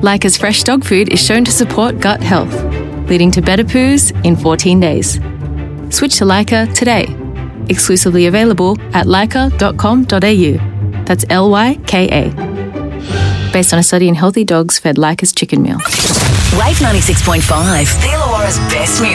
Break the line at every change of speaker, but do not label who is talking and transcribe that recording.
Lyca's fresh dog food is shown to support gut health, leading to better poos in 14 days. Switch to Lyca today. Exclusively available at lyca.com.au. That's Lyka. Based on a study in healthy dogs fed Lyca's chicken meal.
Wave 96.5, the Illora's best music.